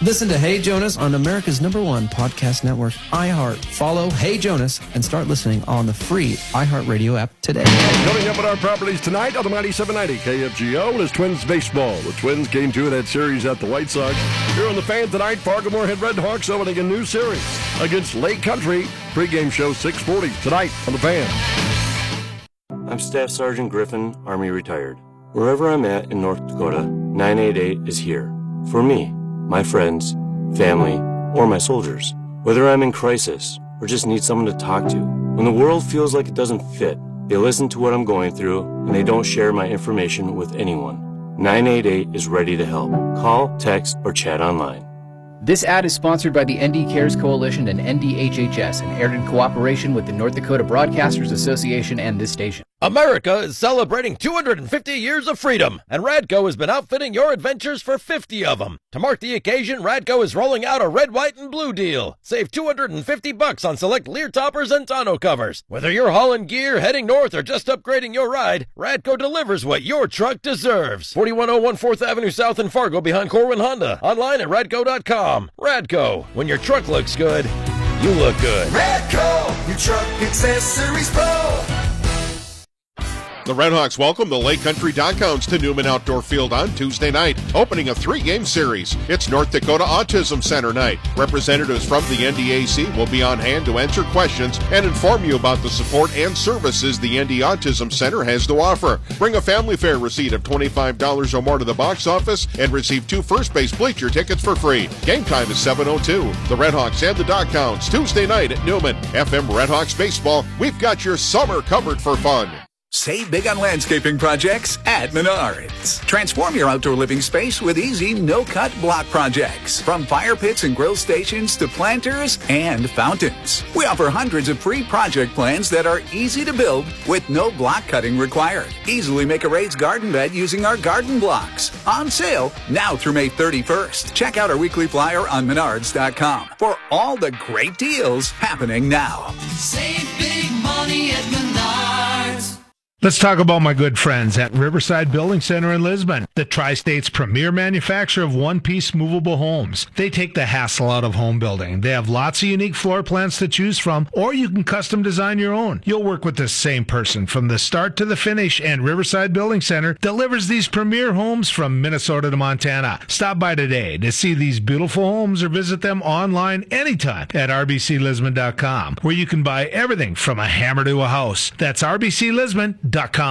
Listen to Hey Jonas on America's #1 podcast network, iHeart. Follow Hey Jonas and start listening on the free iHeartRadio app today. Coming up at our properties tonight on the Mighty 790 KFGO is Twins baseball. The Twins Game 2 of that series at the White Sox. Here on the Fan tonight, Fargo-Moorhead Redhawks opening a new series against Lake Country. Pre-game show 6:40 tonight on the Fan. I'm Staff Sergeant Griffin, Army retired. Wherever I'm at in North Dakota, 988 is here. For me, my friends, family, or my soldiers. Whether I'm in crisis or just need someone to talk to. When the world feels like it doesn't fit, they listen to what I'm going through and they don't share my information with anyone. 988 is ready to help. Call, text, or chat online. This ad is sponsored by the ND Cares Coalition and NDHHS and aired in cooperation with the North Dakota Broadcasters Association and this station. America is celebrating 250 years of freedom, and Radco has been outfitting your adventures for 50 of them. To mark the occasion, Radco is rolling out a red, white, and blue deal. Save $250 on select Lear toppers and tonneau covers. Whether you're hauling gear, heading north, or just upgrading your ride, Radco delivers what your truck deserves. 4101 4th Avenue South in Fargo behind Corwin Honda. Online at radco.com. Radco, when your truck looks good, you look good. Radco, your truck accessories pro. The Redhawks welcome the Lake Country Doghounds to Newman Outdoor Field on Tuesday night, opening a 3-game series. It's North Dakota Autism Center night. Representatives from the NDAC will be on hand to answer questions and inform you about the support and services the ND Autism Center has to offer. Bring a family fare receipt of $25 or more to the box office and receive 2 first base bleacher tickets for free. Game time is 7:02. The Redhawks and the Doghounds Tuesday night at Newman. FM Redhawks Baseball. We've got your summer covered for fun. Save big on landscaping projects at Menards. Transform your outdoor living space with easy, no-cut block projects. From fire pits and grill stations to planters and fountains. We offer hundreds of free project plans that are easy to build with no block cutting required. Easily make a raised garden bed using our garden blocks. On sale now through May 31st. Check out our weekly flyer on Menards.com for all the great deals happening now. Save big money at Menards. Let's talk about my good friends at Riverside Building Center in Lisbon, the Tri-State's premier manufacturer of one-piece movable homes. They take the hassle out of home building. They have lots of unique floor plans to choose from, or you can custom design your own. You'll work with the same person from the start to the finish, and Riverside Building Center delivers these premier homes from Minnesota to Montana. Stop by today to see these beautiful homes or visit them online anytime at rbclisbon.com, where you can buy everything from a hammer to a house. That's rbclisbon.com.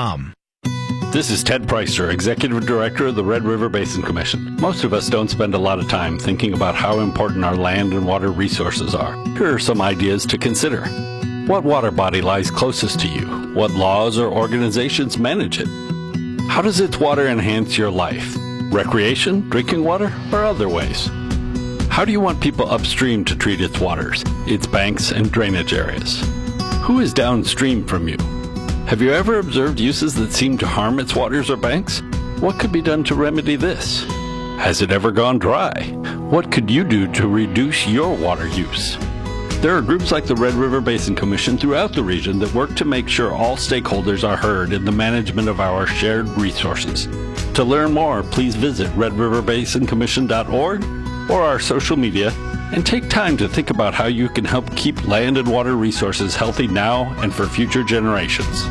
This is Ted Preister, Executive Director of the Red River Basin Commission. Most of us don't spend a lot of time thinking about how important our land and water resources are. Here are some ideas to consider. What water body lies closest to you? What laws or organizations manage it? How does its water enhance your life? Recreation, drinking water, or other ways? How do you want people upstream to treat its waters, its banks and drainage areas? Who is downstream from you? Have you ever observed uses that seem to harm its waters or banks? What could be done to remedy this? Has it ever gone dry? What could you do to reduce your water use? There are groups like the Red River Basin Commission throughout the region that work to make sure all stakeholders are heard in the management of our shared resources. To learn more, please visit redriverbasincommission.org or our social media and take time to think about how you can help keep land and water resources healthy now and for future generations.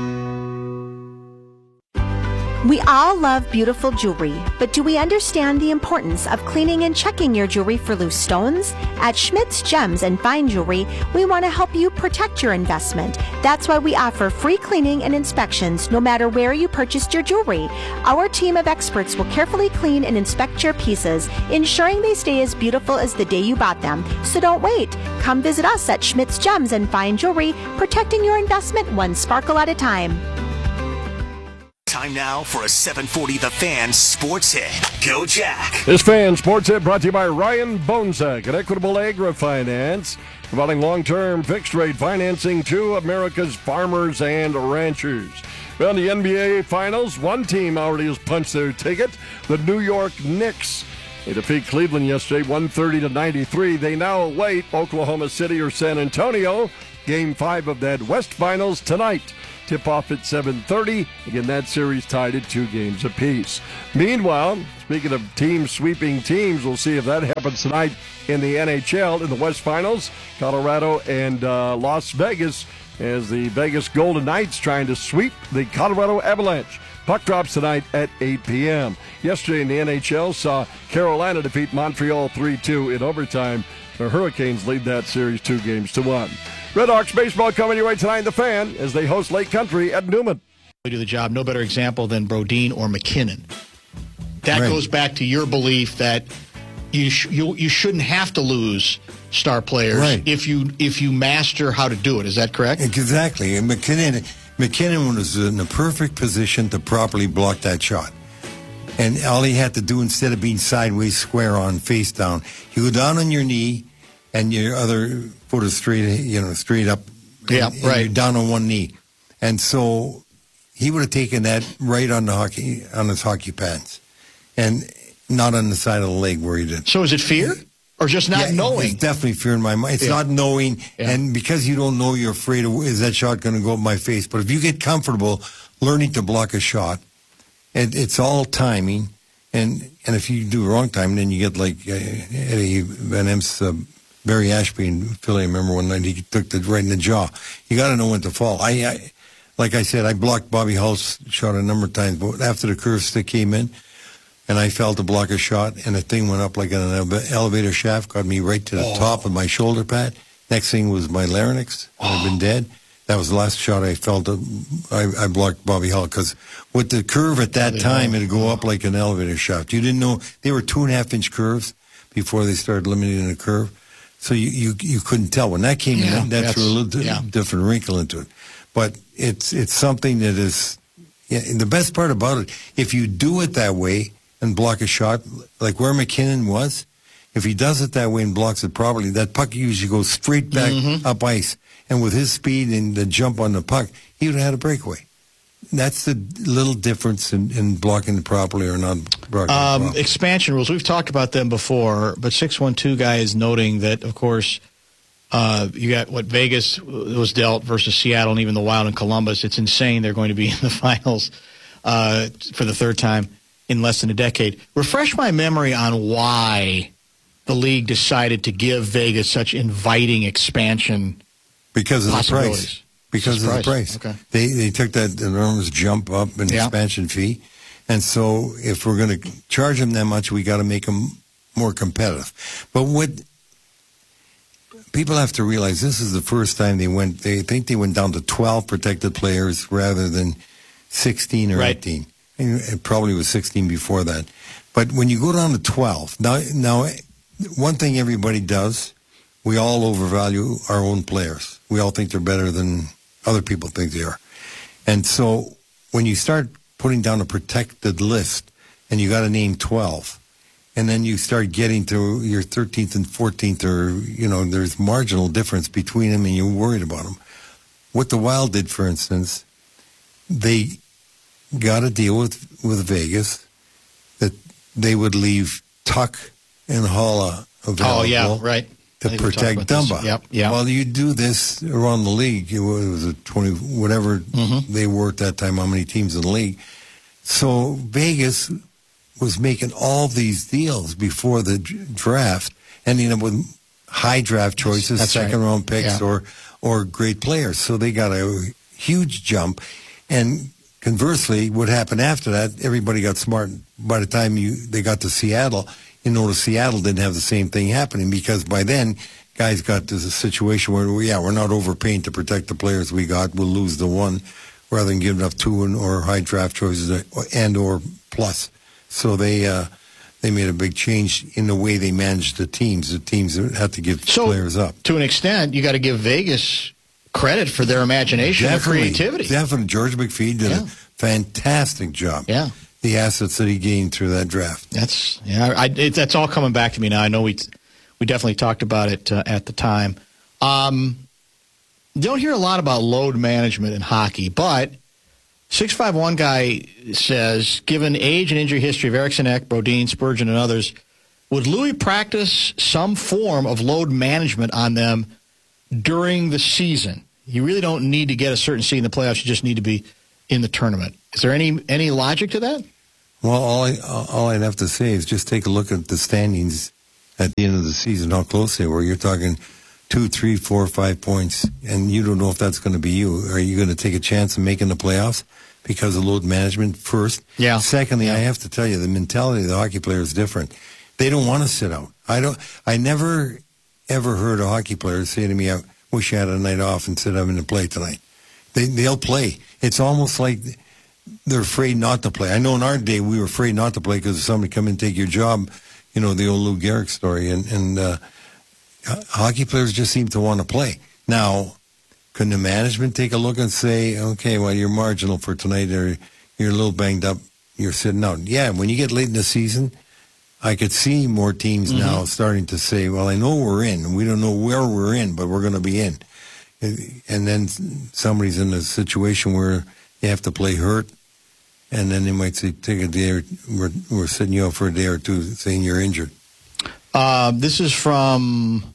We all love beautiful jewelry, but do we understand the importance of cleaning and checking your jewelry for loose stones? At Schmidt's Gems and Fine Jewelry, we want to help you protect your investment. That's why we offer free cleaning and inspections no matter where you purchased your jewelry. Our team of experts will carefully clean and inspect your pieces, ensuring they stay as beautiful as the day you bought them. So don't wait. Come visit us at Schmidt's Gems and Fine Jewelry, protecting your investment one sparkle at a time. Time now for a 740 The Fan Sports Hit. Go Jack. This Fan Sports Hit brought to you by Ryan Bonsack at Equitable Agri-Finance, providing long-term fixed-rate financing to America's farmers and ranchers. Well, in the NBA Finals, one team already has punched their ticket, the New York Knicks. They defeat Cleveland yesterday, 130-93. They now await Oklahoma City or San Antonio. Game 5 of that West Finals tonight. Tip-off at 7:30. Again, that series tied at 2 games apiece. Meanwhile, speaking of teams sweeping teams, we'll see if that happens tonight in the NHL in the West Finals. Colorado and Las Vegas, as the Vegas Golden Knights trying to sweep the Colorado Avalanche. Puck drops tonight at 8 p.m. Yesterday in the NHL saw Carolina defeat Montreal 3-2 in overtime. The Hurricanes lead that series 2-1. Redhawks baseball coming your way tonight in the Fan as they host Lake Country at Newman. We do the job. No better example than Brodin or McKinnon. That goes back to your belief that you shouldn't have to lose star players if you master how to do it. Is that correct? Exactly. And McKinnon was in the perfect position to properly block that shot. And all he had to do, instead of being sideways, square on, face down, you go down on your knee and your other foot is straight up. Yeah, and you're down on one knee. And so he would have taken that right on his hockey pads and not on the side of the leg where he did. So is it fear? Or just not knowing? It's definitely fear in my mind. It's not knowing, and because you don't know, you're afraid of, is that shot going to go up my face? But if you get comfortable learning to block a shot, it's all timing, and if you do wrong time, then you get like Eddie Van Em's Barry Ashby in Philly. I remember one night he took it right in the jaw. You got to know when to fall. Like I said, I blocked Bobby Hull's shot a number of times, but after the curve stick came in, and I fell to block a shot, and the thing went up like an elevator shaft, got me right to the top of my shoulder pad. Next thing was my larynx. I'd been dead. That was the last shot I felt. I blocked Bobby Hull, because with the curve at that time, it'd go up like an elevator shaft. You didn't know they were 2.5-inch curves before they started limiting the curve, so you couldn't tell. When that came in, that threw a little different wrinkle into it. But it's something that is, and the best part about it, if you do it that way and block a shot, like where McKinnon was, if he does it that way and blocks it properly, that puck usually goes straight back up ice. And with his speed and the jump on the puck, he would have had a breakaway. That's the little difference in blocking it properly or not blocking it properly. Expansion rules, we've talked about them before, but 612 guy is noting that, of course, you got what Vegas was dealt versus Seattle and even the Wild and Columbus. It's insane they're going to be in the finals for the third time in less than a decade. Refresh my memory on why the league decided to give Vegas such inviting expansion because of the price. Because of the price. Okay. They took that enormous jump up in expansion fee. And so if we're going to charge them that much, we got to make them more competitive. But what people have to realize, this is the first time they think they went down to 12 protected players rather than 16 or 18. It probably was 16 before that. But when you go down to 12, now one thing everybody does, we all overvalue our own players. We all think they're better than other people think they are. And so when you start putting down a protected list and you got to name 12, and then you start getting to your 13th and 14th, or, there's marginal difference between them and you're worried about them. What the Wild did, for instance, they got a deal with Vegas that they would leave Tuck and Haula available to protect Dumba. Yep. Well, you do this around the league. It was a 20, whatever they were at that time, how many teams in the league. So Vegas was making all these deals before the draft, ending up with high draft choices, second-round picks, or great players. So they got a huge jump. And conversely, what happened after that, everybody got smart. By the time they got to Seattle, Seattle didn't have the same thing happening, because by then, guys got to the situation where, we're not overpaying to protect the players we got. We'll lose the one rather than giving up two or high draft choices and or plus. So they made a big change in the way they managed the teams. The teams had to give players up. To an extent, you got to give Vegas credit for their imagination and creativity. Definitely. George McPhee did a fantastic job. Yeah. The assets that he gained through that draft. That's all coming back to me now. I know we definitely talked about it at the time. Don't hear a lot about load management in hockey, but 651 guy says, given age and injury history of Eriksson Ek, Brodin, Spurgeon, and others, would Louis practice some form of load management on them during the season? You really don't need to get a certain seed in the playoffs. You just need to be in the tournament. Is there any logic to that? Well, all I'd have to say is just take a look at the standings at the end of the season, how close they were. You're talking 2, 3, 4, 5 points, and you don't know if that's going to be you. Are you going to take a chance of making the playoffs because of load management first? Yeah. Secondly, I have to tell you, the mentality of the hockey player is different. They don't want to sit out. I never ever heard a hockey player say to me, I wish I had a night off and said I'm going to play tonight. They'll play. It's almost like they're afraid not to play. I know in our day we were afraid not to play because if somebody come and take your job, you know, the old Lou Gehrig story. And hockey players just seem to want to play. Now, can the management take a look and say, okay, well, you're marginal for tonight, or you're a little banged up, you're sitting out? Yeah, when you get late in the season, I could see more teams now starting to say, well, I know we're in. We don't know where we're in, but we're going to be in. And then somebody's in a situation where you have to play hurt, and then they might say, take a day, we're sitting you out for a day or two, saying you're injured. This is from,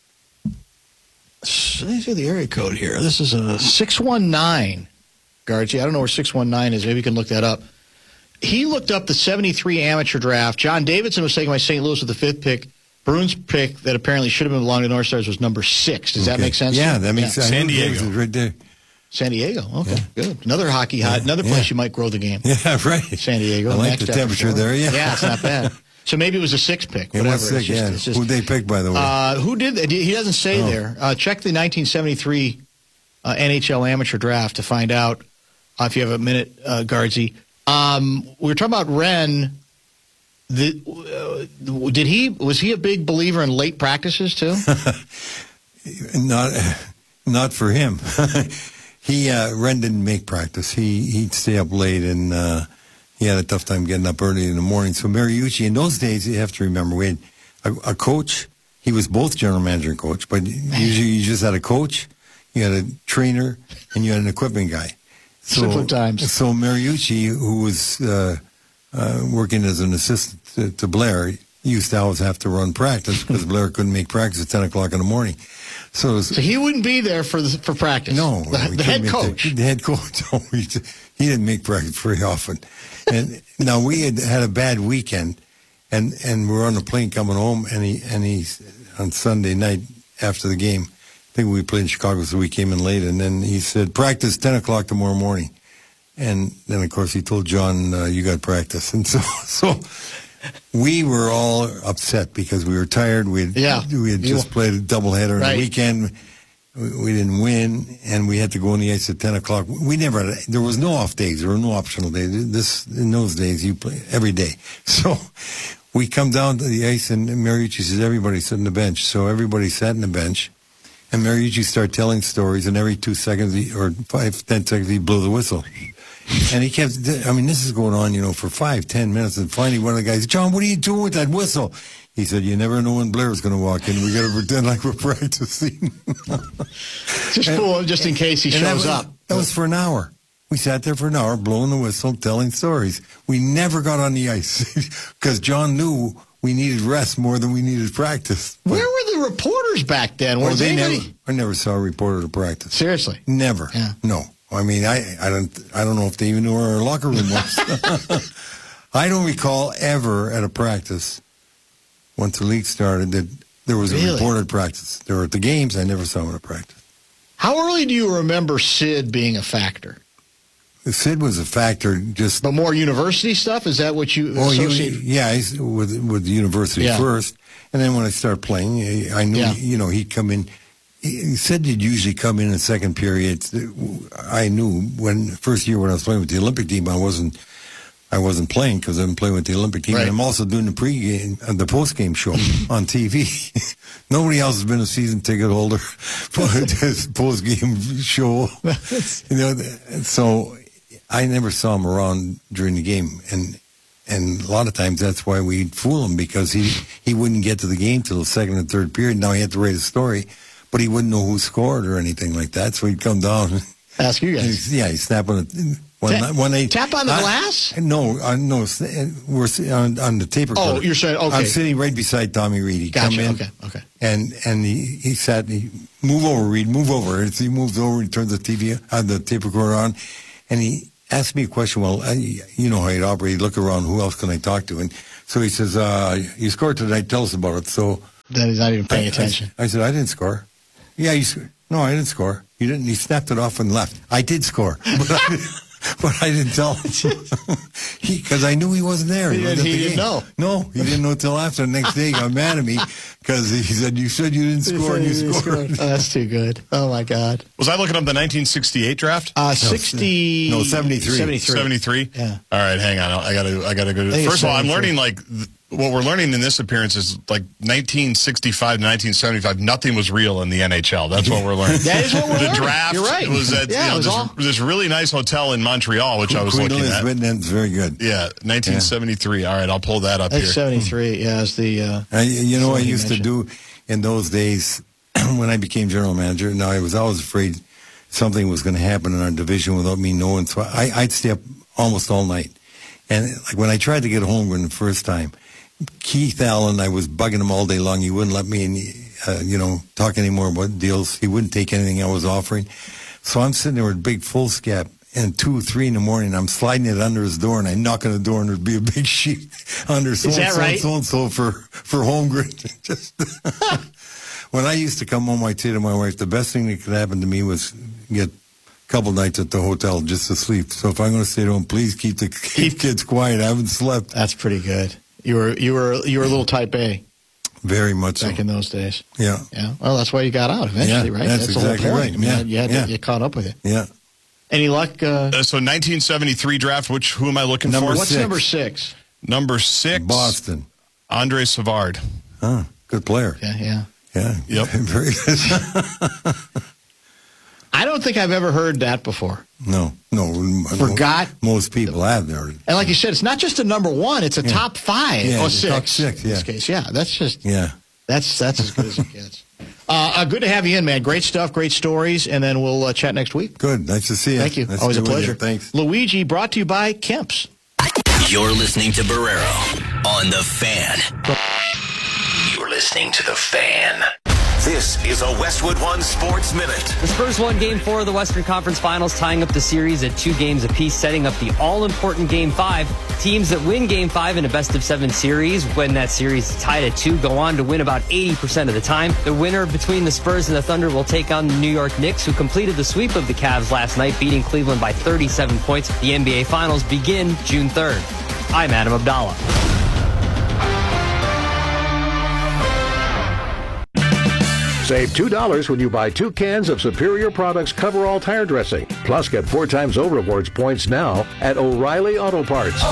let me see the area code here. This is a 619, Guardsy. I don't know where 619 is. Maybe you can look that up. He looked up the 73 amateur draft. John Davidson was taken by St. Louis with the 5th pick. Bruins pick that apparently should have been belonged to North Stars was number 6. Does that make sense? Yeah, that makes sense. San Diego. Right there. San Diego. Okay, good. Another hockey hot. Another place you might grow the game. Yeah, right. San Diego. I like the temperature there, yeah. Yeah, it's not bad. So maybe it was a 6th pick. It was 6, yeah. Who'd they pick, by the way? Who did? He doesn't say there. Check the 1973 NHL amateur draft to find out if you have a minute, Guardsy. We were talking about Ren. Was he a big believer in late practices too? Not for him. Ren didn't make practice. He'd stay up late, and he had a tough time getting up early in the morning. So Mariucci, in those days, you have to remember, we had a coach. He was both general manager and coach, but usually you just had a coach, you had a trainer, and you had an equipment guy. Simple times. So Mariucci, who was working as an assistant to Blair, used to always have to run practice because Blair couldn't make practice at 10 o'clock in the morning. So he wouldn't be there for practice. No, the head coach. The head coach. No, he didn't make practice very often. And now we had a bad weekend, and we were on the plane coming home, and he on Sunday night after the game, I think we played in Chicago, so we came in late, and then he said, practice 10 o'clock tomorrow morning. And then, of course, he told John, you got practice. And so we were all upset because we were tired. We had just played a doubleheader on the weekend. We didn't win, and we had to go on the ice at 10 o'clock. There was no off days. There were no optional days. In those days, you play every day. So we come down to the ice, and Mariucci says, everybody sit on the bench. So everybody sat on the bench. And Mariucci started telling stories, and every 2 seconds, or 5-10 seconds, he'd blow the whistle. And he kept, this is going on, for 5-10 minutes. And finally, one of the guys, John, what are you doing with that whistle? He said, you never know when Blair's going to walk in. We got to pretend like we're practicing. Just fool him, just in case he shows up. That was for an hour. We sat there for an hour, blowing the whistle, telling stories. We never got on the ice because John knew we needed rest more than we needed practice. Where were the reporters back then? I never saw a reporter at practice. Seriously? Never. Yeah. No. I don't know if they even knew where our locker room was. I don't recall ever at a practice, once the league started, that there was a reported practice. There were at the games. I never saw him at a practice. How early do you remember Sid being a factor? Sid was a factor, but more university stuff. Is that what you associate? With the university first, and then when I started playing, I knew he'd come in. He said he'd usually come in second period. I knew first year when I was playing with the Olympic team, I wasn't playing because I'm playing with the Olympic team, and I'm also doing the pregame, the postgame show on TV. Nobody else has been a season ticket holder for this postgame show. So I never saw him around during the game, and a lot of times that's why we'd fool him, because he wouldn't get to the game till the second and third period. Now he had to write a story, but he wouldn't know who scored or anything like that. So he'd come down and ask you guys. He'd snap on it. Tap on the glass? No, we're on the tape recorder. Oh, you're saying, okay. I'm sitting right beside Tommy Reed. He'd come in, And he sat, move over, Reed, move over. He moves over, he turns the tape recorder on, and he asked me a question. Well, you know how he'd operate. He'd look around, who else can I talk to? And so he says, you scored tonight, tell us about it. So then he's not even paying attention. I said, I didn't score. Yeah, you scored. No, I didn't score. You didn't. He snapped it off and left. I did score. But I didn't tell him because I knew he wasn't there. He didn't know. No, he didn't know until after. The next day, he got mad at me because he said you didn't score and you scored. Oh, that's too good. Oh, my God. Was I looking up the 1968 draft? 73. 73? Yeah. All right, hang on. I gotta go. First of all, I'm learning what we're learning in this appearance is 1965 to 1975. Nothing was real in the NHL. That's what we're learning. That is what we're learning. The draft You're right. was at this really nice hotel in Montreal, which I was looking at. It's very good. Yeah, 1973. Yeah. All right, I'll pull that up here. 73. Yeah, it's the. I used to do in those days when I became general manager. Now I was always afraid something was going to happen in our division without me knowing. So I'd stay up almost all night, and like when I tried to get Holmgren the first time. Keith Allen, I was bugging him all day long. He wouldn't let me, talk anymore about deals. He wouldn't take anything I was offering. So I'm sitting there with a big foolscap, and 2 or 3 in the morning, I'm sliding it under his door, and I knock on the door, and there'd be a big sheet under so-and-so for Holmgren. Just when I used to come home, I'd say to my wife, the best thing that could happen to me was get a couple nights at the hotel just to sleep. So if I'm going to stay at home, please keep kids quiet. I haven't slept. That's pretty good. You were a little type A. Very much back in those days. Yeah. Yeah. Well, that's why you got out eventually, right? That's exactly the whole point. right. I mean, you had to get caught up with it. Yeah. Any luck? So 1973 draft. Who am I looking for? What's number 6? Number 6. Boston. Andre Savard. Huh. Good player. Yeah. Yep. Very good. I don't think I've ever heard that before. No. Forgot. Most people have there. And like you said, it's not just a number 1; it's a top 5 or 6. Top 6. In this case, that's just that's as good as it gets. Good to have you in, man. Great stuff, great stories, and then we'll chat next week. Good, nice to see you. Thank you. Nice Always a to be with pleasure. you. Thanks. Luigi, brought to you by Kemp's. You're listening to Barrero on The Fan. You're listening to The Fan. This is a Westwood One Sports Minute. The Spurs won Game 4 of the Western Conference Finals, tying up the series at 2 games apiece, setting up the all-important Game 5. Teams that win Game 5 in a best-of-7 series, when that series is tied at 2, go on to win about 80% of the time. The winner between the Spurs and the Thunder will take on the New York Knicks, who completed the sweep of the Cavs last night, beating Cleveland by 37 points. The NBA Finals begin June 3rd. I'm Adam Abdallah. Save $2 when you buy 2 cans of Superior Products Coverall Tire Dressing. Plus, get 4 times O-Rewards points now at O'Reilly Auto Parts.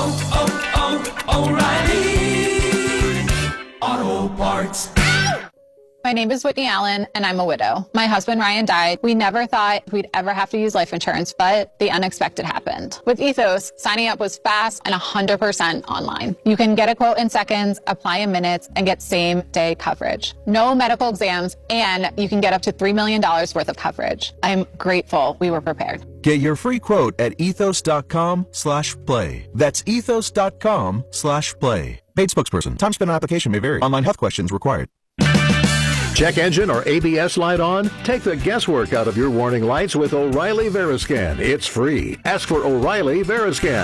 O'Reilly Auto Parts. My name is Whitney Allen, and I'm a widow. My husband, Ryan, died. We never thought we'd ever have to use life insurance, but the unexpected happened. With Ethos, signing up was fast and 100% online. You can get a quote in seconds, apply in minutes, and get same-day coverage. No medical exams, and you can get up to $3 million worth of coverage. I'm grateful we were prepared. Get your free quote at ethos.com/play. That's ethos.com/play. Paid spokesperson. Time spent on application may vary. Online health questions required. Check engine or ABS light on? Take the guesswork out of your warning lights with O'Reilly Veriscan. It's free. Ask for O'Reilly Veriscan.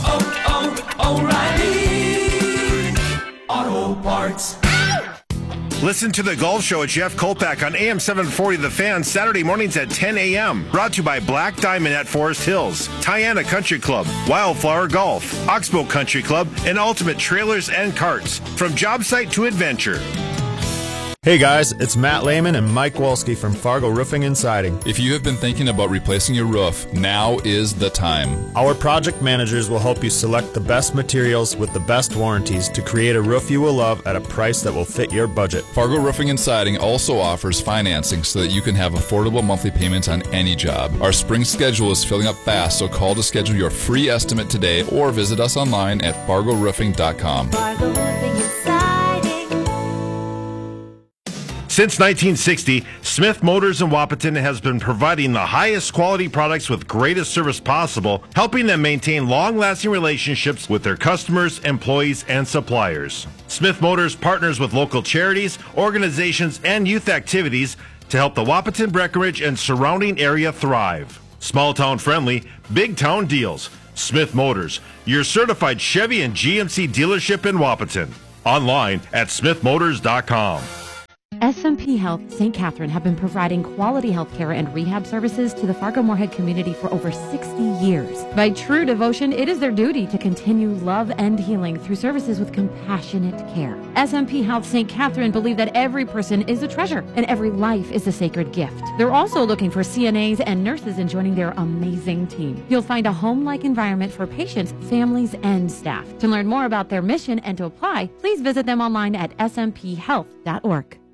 O'Reilly Auto Parts. Listen to The Golf Show with Jeff Kolpak on AM 740 The Fan, Saturday mornings at 10 a.m. Brought to you by Black Diamond at Forest Hills, Tiana Country Club, Wildflower Golf, Oxbow Country Club, and Ultimate Trailers and Carts. From job site to adventure. Hey guys, it's Matt Lehman and Mike Wolski from Fargo Roofing and Siding. If you have been thinking about replacing your roof, now is the time. Our project managers will help you select the best materials with the best warranties to create a roof you will love at a price that will fit your budget. Fargo Roofing and Siding also offers financing so that you can have affordable monthly payments on any job. Our spring schedule is filling up fast, so call to schedule your free estimate today or visit us online at fargoroofing.com. Fargo Roofing and Siding. Since 1960, Smith Motors in Wahpeton has been providing the highest quality products with greatest service possible, helping them maintain long-lasting relationships with their customers, employees, and suppliers. Smith Motors partners with local charities, organizations, and youth activities to help the Wahpeton, Breckenridge, and surrounding area thrive. Small town friendly, big town deals. Smith Motors, your certified Chevy and GMC dealership in Wahpeton. Online at smithmotors.com. SMP Health St. Catherine have been providing quality health care and rehab services to the Fargo-Moorhead community for over 60 years. By true devotion, it is their duty to continue love and healing through services with compassionate care. SMP Health St. Catherine believe that every person is a treasure and every life is a sacred gift. They're also looking for CNAs and nurses in joining their amazing team. You'll find a home-like environment for patients, families, and staff. To learn more about their mission and to apply, please visit them online at smphealth.org.